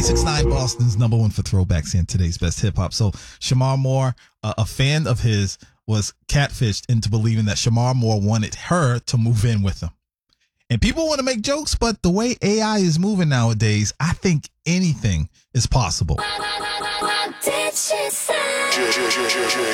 6ix9ine, Boston's #1 for throwbacks and today's best hip hop. So Shamar Moore, a fan of his, was catfished into believing that Shamar Moore wanted her to move in with him. And people want to make jokes, but the way AI is moving nowadays, I think anything is possible.